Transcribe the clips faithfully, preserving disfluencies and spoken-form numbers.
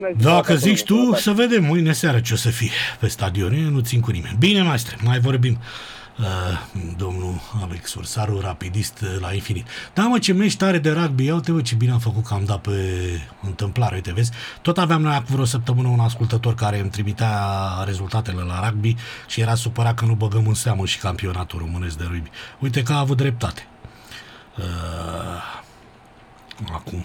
Dacă zici tu, să vedem mâine seară ce o să fie pe stadion. Eu nu țin cu nimeni. Bine, maestre, mai vorbim. Uh, domnul Alex Ursaru, rapidist la infinit. Da, mă, ce meci tare de rugby. Ia uite, mă, ce bine am făcut că am dat pe întâmplare. Uite, vezi? Tot aveam noi acum vreo săptămână un ascultător care îmi trimitea rezultatele la rugby și era supărat că nu băgăm în seamă și campionatul românesc de rugby. Uite că a avut dreptate. Uh, acum.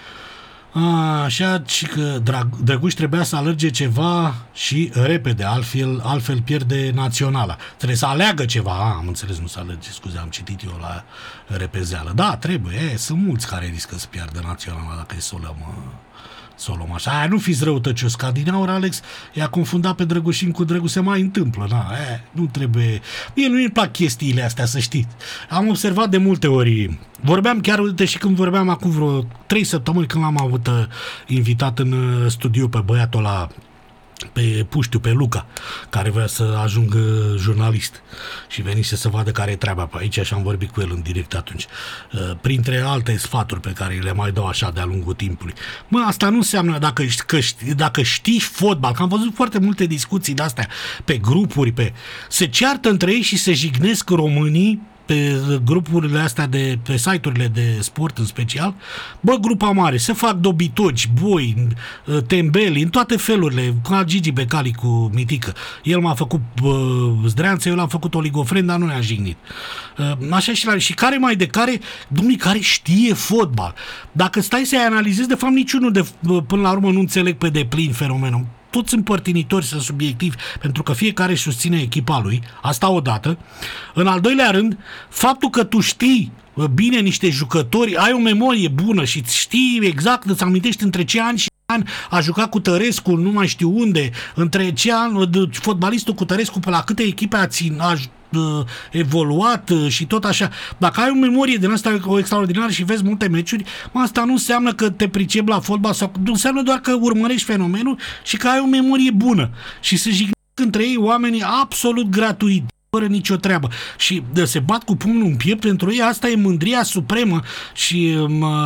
Așa, și că Drăguș trebuia să alerge ceva și repede, altfel, altfel pierde naționala. Trebuie să aleagă ceva. A, am înțeles, nu să alerge, scuze, am citit eu la repezeală. Da, trebuie, e, sunt mulți care riscă să piardă naționala dacă e să o luăm, să o luăm așa. Aia, nu fiți răutăcios, ca din aur, Alex i-a confundat pe Drăgușin cu Drăgu, se mai întâmplă, na, e, nu trebuie, mie nu-i plac chestiile astea, să știți. Am observat de multe ori, vorbeam chiar, uite, și când vorbeam acum vreo trei săptămâni, când l-am avut uh, invitat în uh, studio pe băiatul ăla, pe Puștiu, pe Luca, care vrea să ajungă jurnalist și venise să vadă care e treaba pe aici și am vorbit cu el în direct atunci. Printre alte sfaturi pe care le mai dau așa de-a lungul timpului. Mă, asta nu înseamnă dacă, că știi, dacă știi fotbal, că am văzut foarte multe discuții de-astea pe grupuri, pe... se ceartă între ei și se jignesc românii pe grupurile astea, de, pe site-urile de sport în special, bă, grupa mare, se fac dobitoci, boi, tembeli, în toate felurile, ca Gigi Becali cu Mitică. El m-a făcut uh, zdreanță, eu l-am făcut oligofren, dar nu ne-a jignit. Uh, așa și la... Și care mai de care, domnii, care știe fotbal. Dacă stai să-i analizezi, de fapt niciunul de, până la urmă nu înțeleg pe deplin fenomenul. Toți sunt părtinitori, sunt subiectivi, pentru că fiecare își susține echipa lui, asta odată. În al doilea rând, faptul că tu știi bine niște jucători, ai o memorie bună și știi exact, îți amintești între ce ani și ani a jucat cu Tărescu, nu mai știu unde, între ce an, fotbalistul cu Tărescu pe la câte echipe a, țin, a evoluat și tot așa. Dacă ai o memorie din asta o extraordinară și vezi multe meciuri, asta nu înseamnă că te pricepi la fotbal, sau înseamnă doar că urmărești fenomenul și că ai o memorie bună și se jignesc între ei oamenii absolut gratuit, fără nicio treabă. Și de se bat cu pumnul în piept pentru ei, asta e mândria supremă și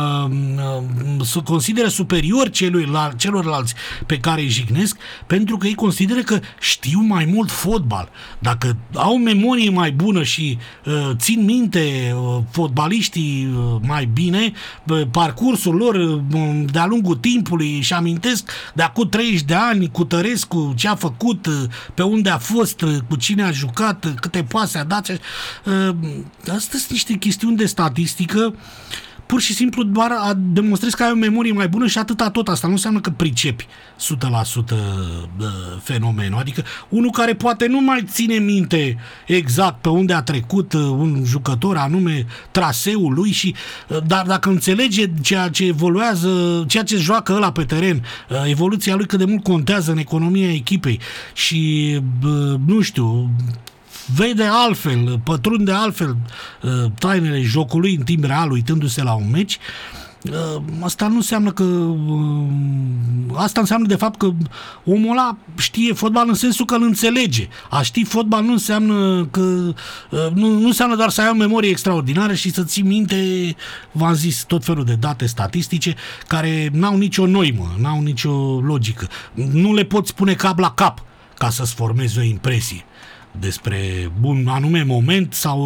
se consideră superior celui, la, celorlalți pe care îi jignesc, pentru că ei consideră că știu mai mult fotbal. Dacă au memorie mai bună și uh, țin minte uh, fotbaliștii uh, mai bine, uh, parcursul lor uh, de-a lungul timpului și amintesc de acum treizeci de ani cu Tărescu, ce a făcut, uh, pe unde a fost, uh, cu cine a jucat, uh, câte pase a dat. Astea sunt niște chestiuni de statistică, pur și simplu doar a demonstrezi că ai o memorie mai bună și atâta tot. Asta nu înseamnă că pricepi o sută la sută fenomenul. Adică unul care poate nu mai ține minte exact pe unde a trecut un jucător, anume traseul lui, și dar dacă înțelege ceea ce evoluează, ceea ce joacă ăla pe teren, evoluția lui cât de mult contează în economia echipei și nu știu, vede altfel, pătrunde altfel uh, tainele jocului în timp real, uitându-se la un meci, uh, asta nu înseamnă că uh, asta înseamnă de fapt că omul ăla știe fotbal în sensul că îl înțelege. A ști fotbal nu înseamnă că uh, nu, nu înseamnă doar să ai o memorie extraordinară și să ții minte, v-am zis, tot felul de date statistice care n-au nicio noimă, n-au nicio logică. Nu le poți pune cap la cap ca să-ți formezi o impresie despre un anume moment sau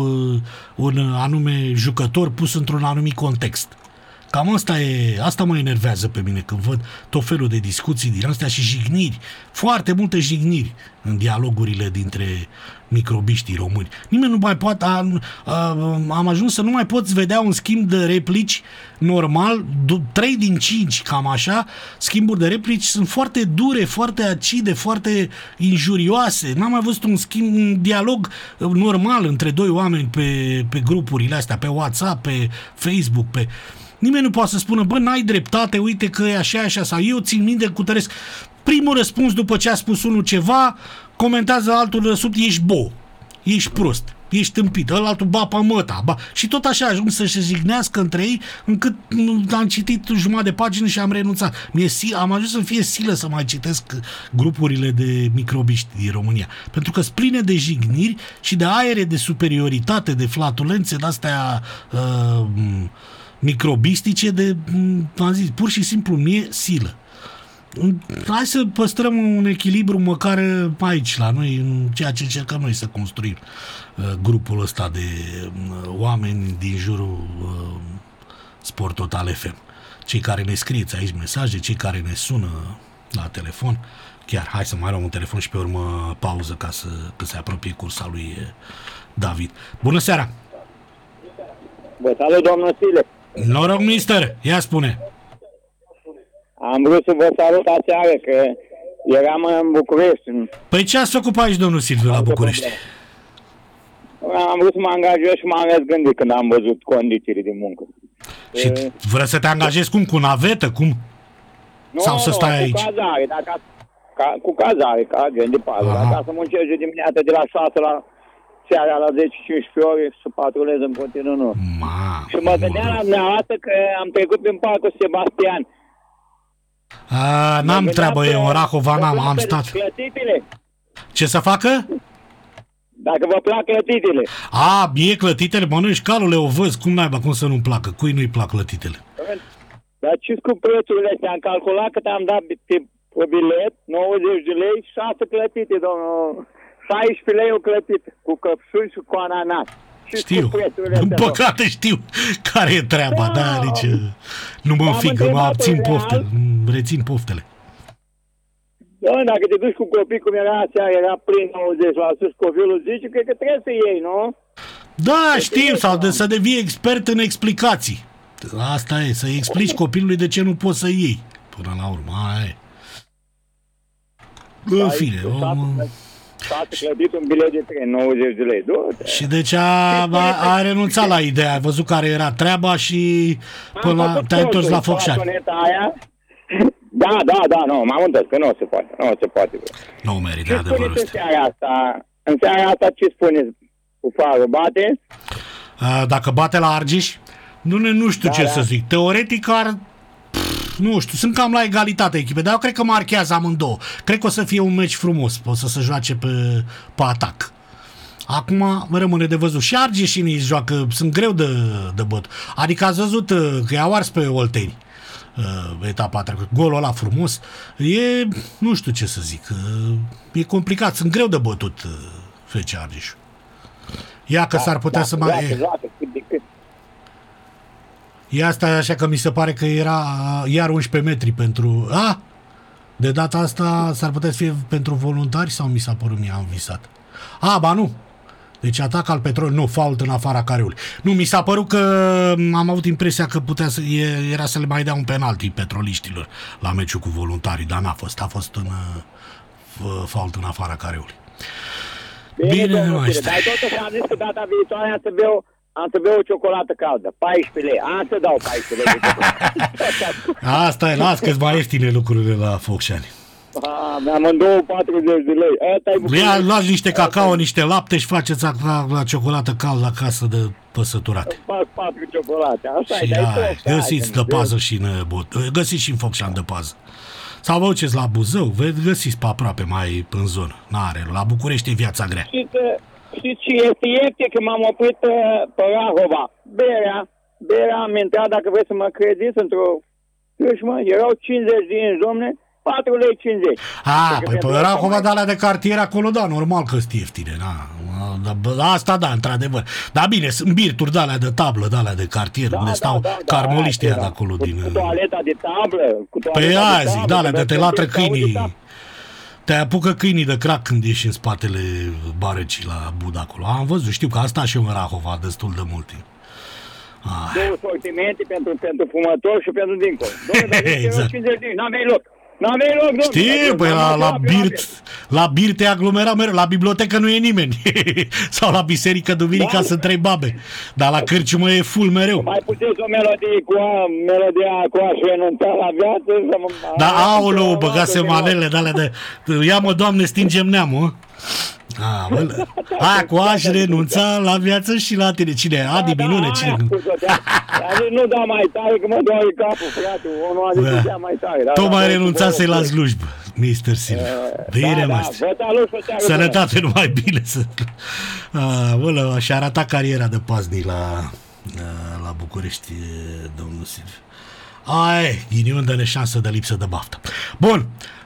un anume jucător pus într-un anumit context. Cam asta e, asta mă enervează pe mine când văd tot felul de discuții din astea și jigniri, foarte multe jigniri în dialogurile dintre microbiștii români. Nimeni nu mai poate, a, a, am ajuns să nu mai poți vedea un schimb de replici normal, trei din cinci, cam așa, schimburi de replici sunt foarte dure, foarte acide, foarte injurioase. N-am mai văzut un schimb, un dialog normal între doi oameni pe, pe grupurile astea, pe WhatsApp, pe Facebook, pe... Nimeni nu poate să spună, bă, n-ai dreptate, uite că e așa, așa, sau eu țin minte cu Tărescu. Primul răspuns după ce a spus unul ceva, comentează altul răsut, ești bo, ești prost, ești tâmpit, ălaltul ba pa măta, ba. Și tot așa ajung să se jignească între ei, încât am citit jumătate de pagină și am renunțat. Mie, am ajuns să fie silă să mai citesc grupurile de microbiști din România, pentru că sunt pline de jigniri și de aere de superioritate, de flatulențe de-astea uh, microbistice, de, am zis, pur și simplu mie silă. hai să păstrăm un echilibru măcar aici, la noi, în ceea ce încercăm noi să construim grupul ăsta de oameni din jurul Sport Total F M. Cei care ne scrieți aici mesaje, cei care ne sună la telefon. Chiar, hai să mai luăm un telefon și pe urmă pauză ca să că se apropie cursa lui David. Bună seara! Vă salut, domnul Sile! Noroc, mister! Ia spune! Am vrut să vă salut aseară, că eram în București. Păi ce ați făcut aici, domnul Silviu, la București? Am vrut să mă angajez și m-am răzgândit când am văzut condițiile de muncă. Și e... vrei să te angajezi cum? Cu navetă? Cum? Nu, sau să stai cu aici? cazare, dacă, ca, cu cazare, ca agent de pază. Dacă să muncesc de dimineața de la șase la seara la zece cincisprezece ore să patrulez în continuu, nu. Ma, și mă gândeam la dumneavoastră că am trecut prin parcul Sebastian. A, n-am treabă eu, în Rahova n-am, am stat. Clătitele? Ce să facă? Dacă vă plac clătitele. A, mie clătitele, mănânci calule, o văz, cum naiba, cum să nu-mi placă? Cui nu-i plac clătitele? Dar ce cu prețurile astea? Am calculat că te-am dat pe, pe bilet, nouăzeci de lei, șase clătite, domnul. șaisprezece lei o clătit, cu căpsuli și cu ananas. Și știu, în păcate știu care e treaba, da, da deci nu mă înfig, mă abțin poftele, rețin poftele. Da, dacă te duci cu copii, cum era aseară, era plin nouăzeci la sută, copilul zice, cred că trebuie să iei, nu? Da, știu, sau de, să devii expert în explicații. Asta e, să-i explici copilului de ce nu poți să iei. Până la urmă, aia e. În fine, om... S-a clădit un bilet de tren, nouăzeci de lei. Și deci a, a, a renunțat la ideea, a văzut care era treaba și până la, te-ai întors la Focșani. Da, da, da, nu, m-am întors, că nu se poate, nu se poate. Nu merită adevărul ăsta. Ce spuneți în seara asta? În seara asta ce spuneți? Cu farul bate? A, dacă bate la Argeș? Nu, nu știu da, ce da. să zic. Teoretic ar... Pff, nu știu, sunt cam la egalitate echipe, dar eu cred că marchează amândouă. Cred că o să fie un meci frumos, o să se joace pe, pe atac. Acum rămâne de văzut. Și argeșinii joacă, sunt greu de, de bătut. Adică ați văzut că i-au ars pe Olteni. Uh, etapa trecută. Golul ăla frumos. E, nu știu ce să zic. Uh, e complicat, sunt greu de bătut uh, F C Argeșul. Ia că da, s-ar putea da, să mai... Joacă, joacă, cât de cât. E asta așa că mi se pare că era iar unsprezece metri pentru... A! De data asta s-ar putea să fie pentru voluntari sau mi s-a părut mie, am visat? A, ba nu! Deci atac al petrolului, nu, fault în afara careului. Nu, mi s-a părut că am avut impresia că putea să, e, era să le mai dea un penalti petroliștilor la meciul cu voluntarii, dar n-a fost, a fost în uh, fault în afara careului. Bine, Bine maestre. Dar totuși am zis că data viitoare am să beau, am să beau o ciocolată caldă, paisprezece lei, am să dau paisprezece lei. Asta e, las că-ți mai ieftine lucrurile la Focșani. Ah, mi-am în două patruzeci de lei. Ia, luați niște cacao, niște lapte și faceți la, la ciocolată caldă acasă de păsăturate. Fac patru ciocolate, așa și e. Găsiți de pază și în bot, găsiți și în Focșani de pază. Sau vă duceți la Buzău, veți găsiți pe aproape mai în zonă. N-are, la București e viața grea. Știți, știți ce este ieftin că m-am oprit pe Rahova. Berea, berea am intrat, dacă vreți să mă credeți, într-o câșmă, erau cincizeci de inci, domne, patru lei cincizeci. A, păi pe Rahova de alea de cartier acolo, da, normal că sunt ieftine, da. Da, asta da, într-adevăr. Dar bine, sunt birturi de alea de tablă, de alea de cartier, da, unde da, stau da, da, carmoliștii da, da, de acolo. Cu, din... cu toaleta de tablă. Cu pe azi, de alea de te latră câinii. Te apucă câinii de crac când ieși în spatele barecii la Buda acolo. Am văzut, știu că asta și eu în Rahova destul de mult timp. Două sortimente pentru, pentru fumători și pentru dincolo. Dom'le, exact. cincizeci de n-aveai loc. N-aveai loc, domnule. Știi, păi la, la birt, la birt te aglomera mereu, la bibliotecă nu e nimeni. Sau la biserică duminica da, sunt trei babe. Dar la cârciumă e full mereu. Mai puteți o melodie cu a, melodia cu a și renunța la viață? Să mă... Da, aoleu, băgase manele de alea de... Ia mă, Doamne, stingem neamul. A, bă, aia cu aș renunța la viață și la tine. Cine? Adi da, Minune? Da, cine? Aia, nu da mai tare, că mă doare capul, frate. Omul a zis da. mai tare. Da, tocmai renunțase la slujbă, mister Silva. Bine, da, maestre. Da, vă sănătate, numai bine. Să... A, bă, și-a arătat cariera de paznic la, la București, domnul Silva. Ai, ghinion, dă-ne șansă de lipsă de baftă. Bun,